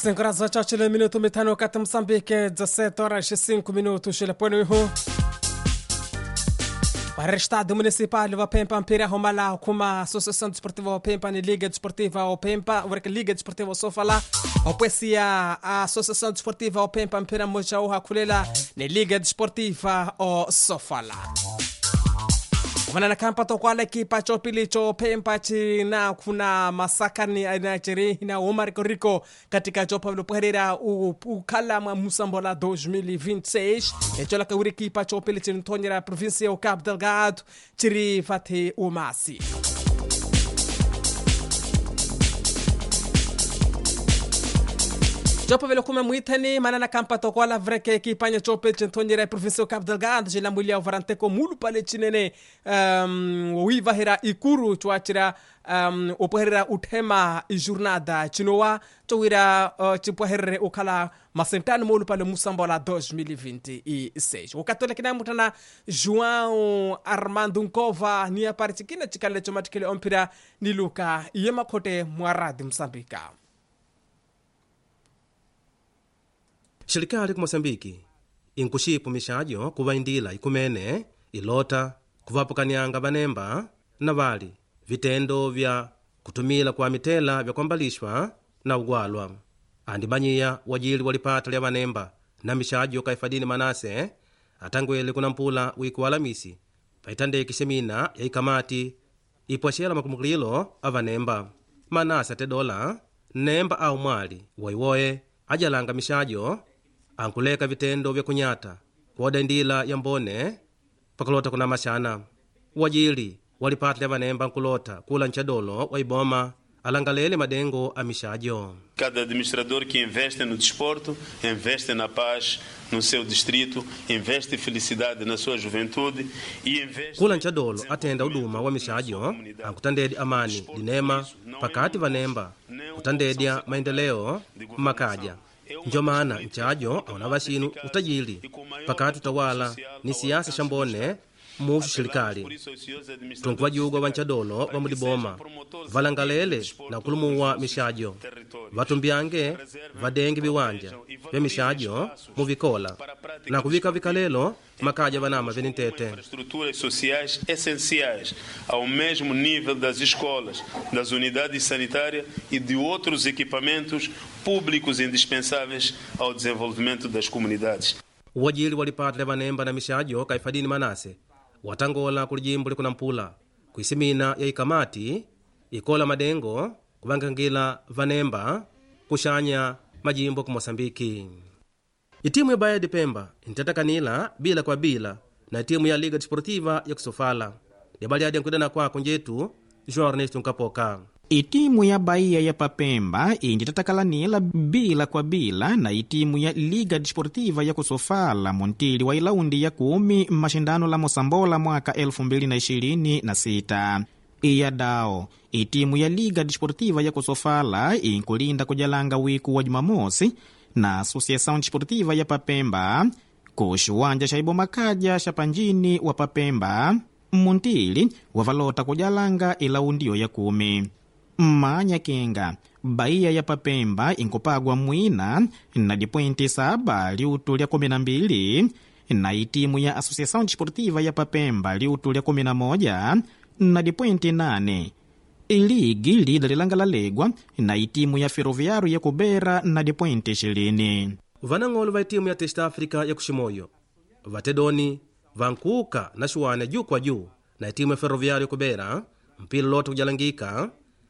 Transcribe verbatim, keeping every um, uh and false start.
cinco horas e oito minutos mitano kati Moçambique, dezessete horas e cinco minutos xilepwene ihu para o Estado Municipal wa Pempa mpira homala kuma Associação Desportiva wa Pempa ni Liga Desportiva wa Pempa ureke Liga Desportiva Sofala opwesia a Associação Desportiva wa Pempa mpira moja uha kulela ni Liga Desportiva o Sofala Wana kampa to kwa ekipa chopili cho Pempa china kuna masakani ainachiri na Omar Rico katika chopa lopoherera ukala mwa Musambola dois mil e vinte e seis echola ka ekipa chopili chintonyera província o Cabo Delgado chiri fate umasi Chopa velo kuma muitani manana kampa to kwa la vreke ekipa nya chopili chintonyera província o Cabo Delgado jela mulya varante ko mulu pale chinene um wiva hera ikuru chuachira um opoherera utema jornada chinowa towira uh, chipoherere ukala masentano mulu pale Musambola dois mil e vinte e seis o katolika na mutana João Armando Nkova ni apartikina chikale chomatikele ompira ni Luka yema kote mwaradi Msambika Serikali ku Moçambique inkushipu mishajo kuvaindila ikumene ilota kuvapukanianga vanemba na vali vitendo vya kutumila kwa mitela vya kwambalishwa na ugwalwa andimanyiya wajili walipata lya vanemba na mishajo kaifadini Manase atangwele kuna mpula wiki wa Alamisi paitandeki semina ya ikamati ipwashela makumukililo avanemba Manase atedola nemba au mwali waiwoye ajalanga mishajo ankuleka vitendo vya kunyata kuoda ndila ya mbone pakulota kuna mashana wajili walipata lya vanemba nkulota kula nchadolo waiboma alangalele madengo a mishajo. Cada administrador que investe no desporto, investe na paz no seu distrito, investe em felicidade na sua juventude e investe kula nchadolo atenda uduma wa mishajo ankutandedi amani dinema pakati vanemba kutandedya maendeleo makaja njo maana nchajo auna vashinu utajili pakati utawala ni siasa shambone mushu serikali tunkuwa jugwa wanchadolo wa mudiboma valangalele na kulumuwa mishajo vatumbyange vadengi viwanja vya mishajo muvikola na kuvika vikalelo makaja vanama venintete estruturas sociais essenciais ao mesmo nível das escolas, das unidades sanitárias e de outros equipamentos públicos indispensáveis ao desenvolvimento das comunidades. Wajili walipata vanemba na mishajo kaifadini Manase watangola kulijimbo likuna mpula kuisimina ya ikamati ikola madengo kuvangangila vanemba kushanya majimbo ku Moçambiki. Itimu ya Bahia de Pemba intatakanila bila kwa bila na timu ya Liga Desportiva ya Kusofala yabali hadi nkudana kwa kunjetu João Ernesto Nkapoka. Itimu ya Bahia ya Papemba inditatakanila bila kwa bila na itimu ya Liga Desportiva ya Kusofala montili wa ilaundi ya kumi mashindano la Mosambola mwaka elfu mbili na ishirini na sita. Iya dao, itimu ya Liga Desportiva ya Kusofala inkulinda kujalanga wiku wa Jumamosi na Associação Desportiva ya Papemba kushuwanja shaibo makaja shapanjini wa Papemba montili wavalota kujalanga ilaundio ya kumi. Manya kenga Bahia ya Papemba inkupagwa mwina na dipointi saba liutu lya kumi na mbili na itimu ya Associação Desportiva ya Papemba liutu lya kumi na moja na dipointi nane. Iligi lida lilangalalegwa na itimu ya Ferroviário ya Kubera na dipointi ishirini. Vanangolo va itimu ya Test Africa ya Kushimoyo vatedoni vankuka na shuwane juu kwa juu na itimu ya Ferroviário ya Kubera mpila lote kujalangika